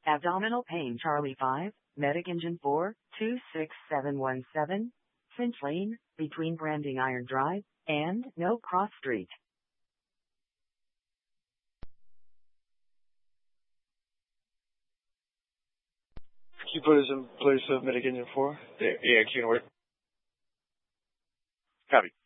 Abdominal pain Charlie 5, Medic Engine 4, 26717, Finch Lane, between Branding Iron Drive and No Cross Street. Can you put us in place of Medic Engine 4? The AIQ, work. Copy.